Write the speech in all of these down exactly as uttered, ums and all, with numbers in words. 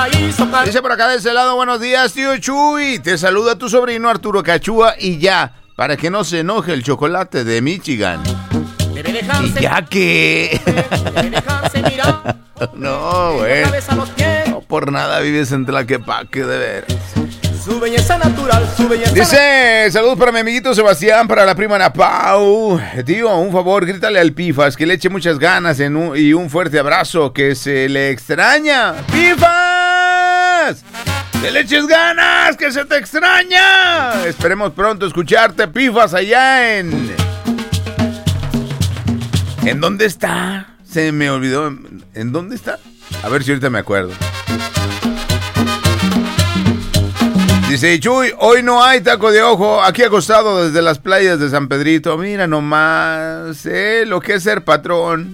Dice por acá de ese lado, buenos días, tío Chuy. Te saluda tu sobrino Arturo Cachúa y ya, para que no se enoje el chocolate de Michigan. Y ya que... No, güey. No por nada vives en Tlaquepaque, de veras. Su belleza natural, su belleza. Dice, saludos para mi amiguito Sebastián, para la prima Ana Pau. Tío, un favor, grítale al Pifas que le eche muchas ganas en un, y un fuerte abrazo, que se le extraña. ¡Pifas! ¡Que le eches ganas, que se te extraña! Esperemos pronto escucharte, Pifas, allá en... ¿En dónde está? Se me olvidó. ¿En dónde está? A ver si ahorita me acuerdo. Dice, Chuy, hoy no hay taco de ojo, aquí acostado desde las playas de San Pedrito. Mira nomás, eh, lo que es ser patrón.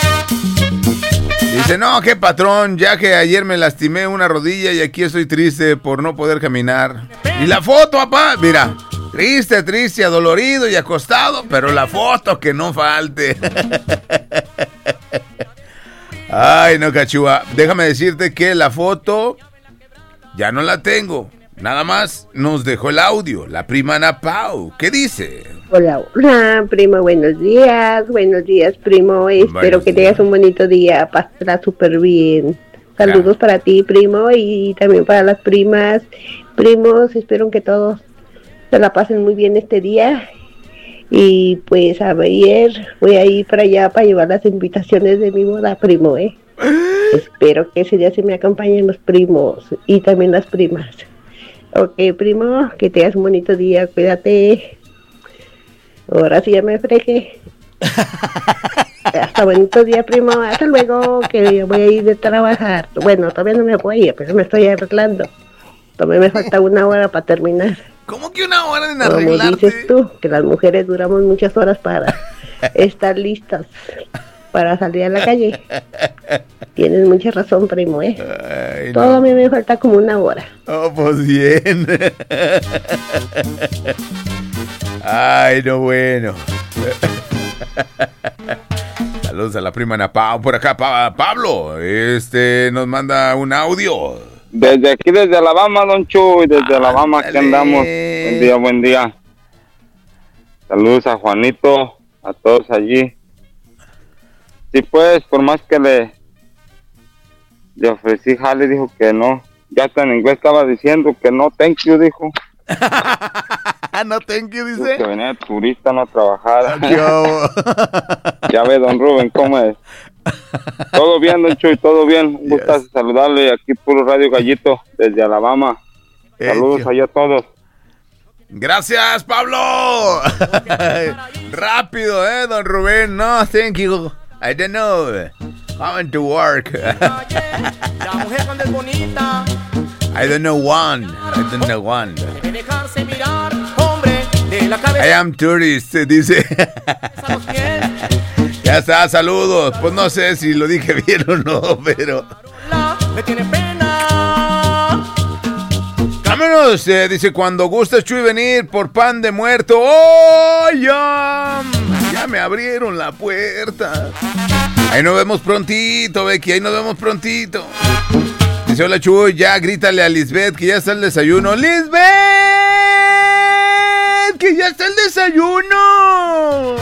Dice, no, qué patrón, ya que ayer me lastimé una rodilla y aquí estoy triste por no poder caminar. Y la foto, papá, mira, triste, triste, adolorido y acostado, pero la foto que no falte. Ay, no, Cachúa, déjame decirte que la foto ya no la tengo. Nada más nos dejó el audio, la prima Ana Pau. ¿Qué dice? Hola, hola, primo, buenos días. Buenos días, primo. Espero buenos que días. Tengas un bonito día. Pásala súper bien. Saludos claro. Para ti, primo, y también para las primas. Primos, espero que todos se la pasen muy bien este día. Y pues a ver, voy a ir para allá para llevar las invitaciones de mi boda, primo, ¿eh? Espero que ese día se me acompañen los primos y también las primas. Ok, primo, que tengas un bonito día, cuídate. Ahora sí ya me fregué. Hasta bonito día, primo, hasta luego, que voy a ir de trabajar. Bueno, todavía no me voy, pero me estoy arreglando. Todavía me falta una hora para terminar. ¿Cómo que una hora en arreglarte? Como dices tú, que las mujeres duramos muchas horas para estar listas para salir a la calle. Tienes mucha razón, primo, ¿eh? Ay, todo no. A mí me falta como una hora. Oh, pues bien. Ay, no, bueno. Saludos a la prima Ana Pau. Por acá, pa- Pablo, este nos manda un audio. Desde aquí, desde Alabama, don Chuy, desde ah, Alabama, aquí andamos. Buen día, buen día. Saludos a Juanito, a todos allí. Sí, pues, por más que le, le ofrecí jale, dijo que no. Ya hasta en inglés estaba diciendo que no, thank you, dijo. No, thank you, dice. Que venía de turista, no a trabajar. Yo. Ya ve, don Rubén, cómo es. Todo bien, don Chuy, todo bien. Un gusto yes. saludarle aquí, puro Radio Gallito, desde Alabama. Saludos Hecho. Allá a todos. Gracias, Pablo. Rápido, eh, don Rubén. No, thank you. I don't know. Coming to work. La mujer cuando es bonita. I don't know one. I don't know one. Debe dejarse mirar, hombre, de la cabeza. I am tourist, dice. Ya está, saludos. Pues no sé si lo dije bien o no, pero... Me tiene pena. Vámonos, eh, dice, cuando gustes, Chuy, venir por pan de muerto. ¡Oh, ya! Ya me abrieron la puerta. Ahí nos vemos prontito, Becky, ahí nos vemos prontito. Dice, hola, Chuy, ya grítale a Lisbeth que ya está el desayuno. ¡Lisbeth! ¡Que ya está el desayuno!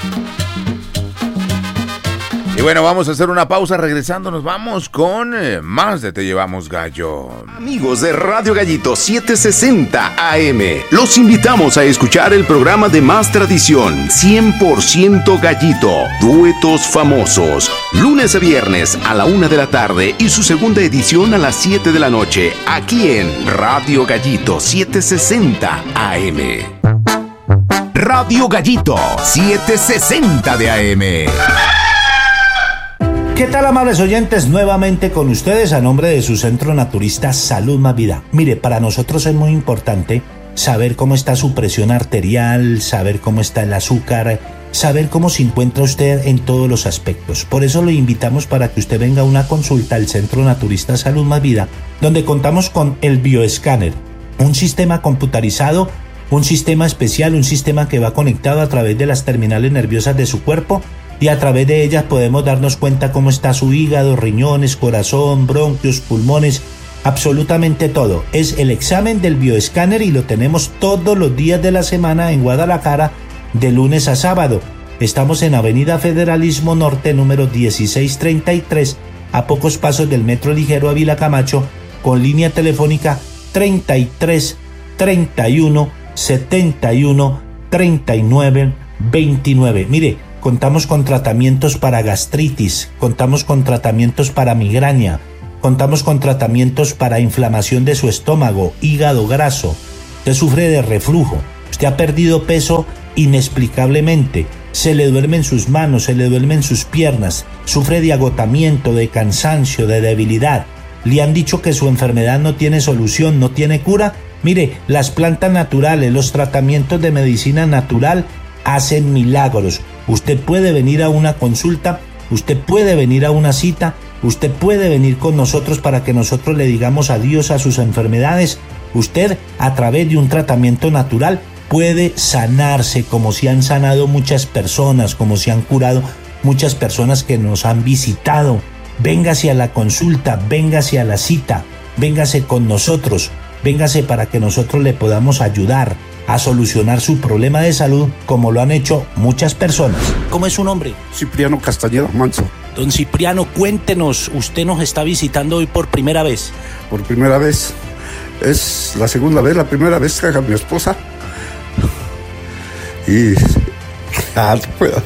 Y bueno, vamos a hacer una pausa. Regresando nos vamos con eh, más de Te Llevamos Gallo. Amigos de Radio Gallito setecientos sesenta A M, los invitamos a escuchar el programa de más tradición, cien por ciento Gallito, duetos famosos, lunes a viernes a la una de la tarde y su segunda edición a las siete de la noche, aquí en Radio Gallito setecientos sesenta A M. Radio Gallito setecientos sesenta de A M. ¿Qué tal, amables oyentes? Nuevamente con ustedes a nombre de su centro naturista Salud Más Vida. Mire, para nosotros es muy importante saber cómo está su presión arterial, saber cómo está el azúcar, saber cómo se encuentra usted en todos los aspectos. Por eso lo invitamos para que usted venga a una consulta al centro naturista Salud Más Vida, donde contamos con el bioescáner, un sistema computarizado, un sistema especial, un sistema que va conectado a través de las terminales nerviosas de su cuerpo, y a través de ellas podemos darnos cuenta cómo está su hígado, riñones, corazón, bronquios, pulmones, absolutamente todo. Es el examen del bioescáner y lo tenemos todos los días de la semana en Guadalajara, de lunes a sábado. Estamos en Avenida Federalismo Norte, número dieciséis treinta y tres, a pocos pasos del Metro Ligero Ávila Camacho, con línea telefónica treinta y tres, treinta y uno, setenta y uno, treinta y nueve, veintinueve. Mire, contamos con tratamientos para gastritis, contamos con tratamientos para migraña, contamos con tratamientos para inflamación de su estómago, hígado graso. Usted sufre de reflujo, usted ha perdido peso inexplicablemente, se le duermen sus manos, se le duermen sus piernas, sufre de agotamiento, de cansancio, de debilidad. Le han dicho que su enfermedad no tiene solución, no tiene cura. Mire, las plantas naturales, los tratamientos de medicina natural hacen milagros. Usted puede venir a una consulta, usted puede venir a una cita, usted puede venir con nosotros para que nosotros le digamos adiós a sus enfermedades. Usted, a través de un tratamiento natural, puede sanarse, como se han sanado muchas personas, como se han curado muchas personas que nos han visitado. Véngase a la consulta, véngase a la cita, véngase con nosotros, véngase para que nosotros le podamos ayudar a solucionar su problema de salud, como lo han hecho muchas personas. ¿Cómo es su nombre? Cipriano Castañeda Manso. Don Cipriano, cuéntenos, usted nos está visitando hoy por primera vez. Por primera vez. Es la segunda vez, la primera vez que haga mi esposa. Y ah,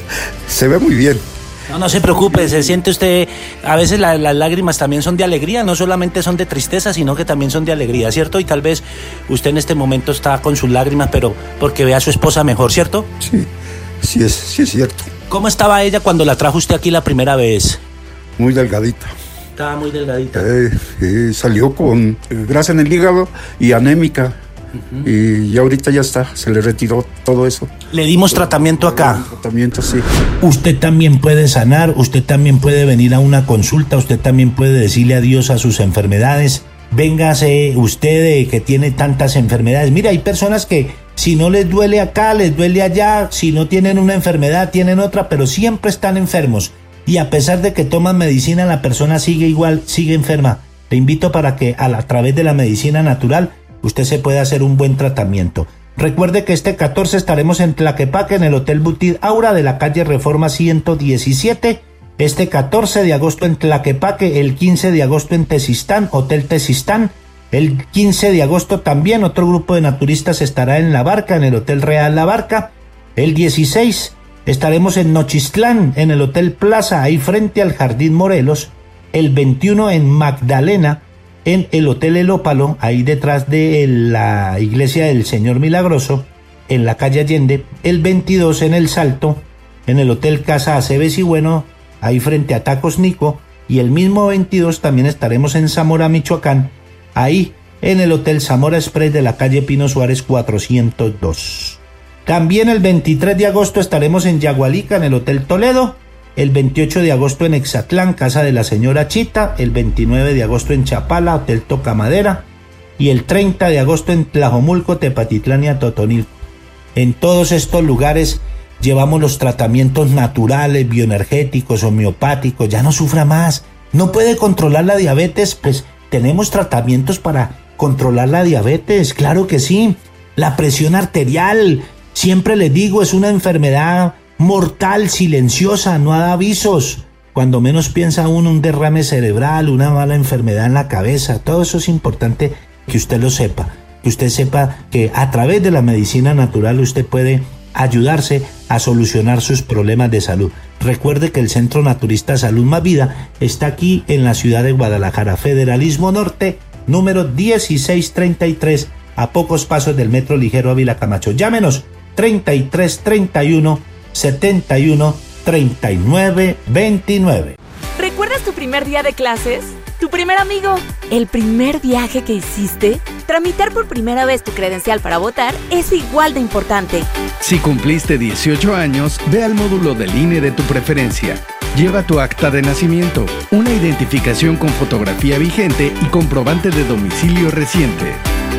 se ve muy bien. No, no se preocupe, se siente usted, a veces la, las lágrimas también son de alegría, no solamente son de tristeza, sino que también son de alegría, ¿cierto? Y tal vez usted en este momento está con sus lágrimas, pero porque ve a su esposa mejor, ¿cierto? Sí, sí es, sí es cierto. ¿Cómo estaba ella cuando la trajo usted aquí la primera vez? Muy delgadita. Estaba muy delgadita. Eh, eh, salió con grasa en el hígado y anémica. Uh-huh. Y ya ahorita ya está, se le retiró todo eso. Le dimos tratamiento acá. Tratamiento, sí. Usted también puede sanar, usted también puede venir a una consulta, usted también puede decirle adiós a sus enfermedades. Véngase usted que tiene tantas enfermedades. Mira, hay personas que si no les duele acá, les duele allá. Si no tienen una enfermedad, tienen otra, pero siempre están enfermos. Y a pesar de que toman medicina, la persona sigue igual, sigue enferma. Le invito para que a, la, a través de la medicina natural usted se puede hacer un buen tratamiento. Recuerde que este catorce estaremos en Tlaquepaque, en el Hotel Butit Aura de la calle Reforma ciento diecisiete. Este catorce de agosto en Tlaquepaque, el quince de agosto en Tezistán, Hotel Tezistán. El quince de agosto también otro grupo de naturistas estará en La Barca, en el Hotel Real La Barca. El dieciséis estaremos en Nochistlán, en el Hotel Plaza, ahí frente al Jardín Morelos. El veintiuno en Magdalena, en el Hotel El Ópalo, ahí detrás de la Iglesia del Señor Milagroso, en la calle Allende. El veintidós en El Salto, en el Hotel Casa Aceves y Bueno, ahí frente a Tacos Nico. Y el mismo veintidós también estaremos en Zamora, Michoacán, ahí en el Hotel Zamora Express de la calle Pino Suárez cuatrocientos dos. También el veintitrés de agosto estaremos en Yagualica, en el Hotel Toledo. El veintiocho de agosto en Exatlán, Casa de la Señora Chita. El veintinueve de agosto en Chapala, Hotel Tocamadera. Y el treinta de agosto en Tlajomulco, Tepatitlán y Atotonilco. En todos estos lugares llevamos los tratamientos naturales, bioenergéticos, homeopáticos. Ya no sufra más. No puede controlar la diabetes, pues tenemos tratamientos para controlar la diabetes. Claro que sí. La presión arterial, siempre les digo, es una enfermedad mortal, silenciosa, no da avisos. Cuando menos piensa uno, un derrame cerebral, una mala enfermedad en la cabeza. Todo eso es importante que usted lo sepa. Que usted sepa que a través de la medicina natural usted puede ayudarse a solucionar sus problemas de salud. Recuerde que el Centro Naturista Salud Más Vida está aquí en la ciudad de Guadalajara, Federalismo Norte, número dieciséis treinta y tres, a pocos pasos del Metro Ligero Ávila Camacho. Llámenos treinta y tres treinta y uno setenta y uno treinta y nueve veintinueve. ¿Recuerdas tu primer día de clases? ¿Tu primer amigo? ¿El primer viaje que hiciste? Tramitar por primera vez tu credencial para votar es igual de importante. Si cumpliste dieciocho años, ve al módulo del I N E de tu preferencia. Lleva tu acta de nacimiento, una identificación con fotografía vigente y comprobante de domicilio reciente.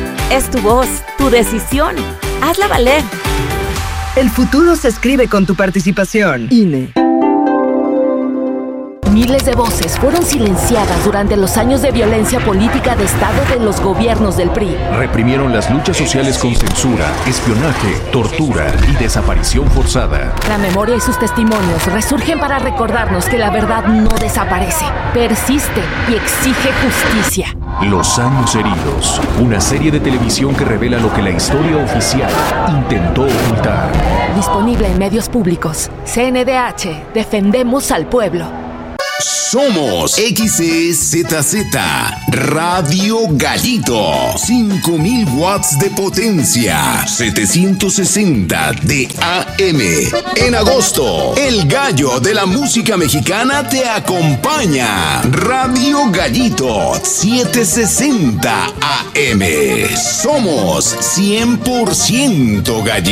Es tu voz, tu decisión. Hazla valer. El futuro se escribe con tu participación. I N E. Miles de voces fueron silenciadas durante los años de violencia política de Estado de los gobiernos del P R I. Reprimieron las luchas sociales con censura, espionaje, tortura y desaparición forzada. La memoria y sus testimonios resurgen para recordarnos que la verdad no desaparece, persiste y exige justicia. Los años heridos, una serie de televisión que revela lo que la historia oficial intentó ocultar. Disponible en medios públicos. C N D H, defendemos al pueblo. Somos X E Z Z Radio Gallito. cinco mil watts de potencia. setecientos sesenta de A M. En agosto, el gallo de la música mexicana te acompaña. Radio Gallito setecientos sesenta A M. Somos cien por ciento gallito.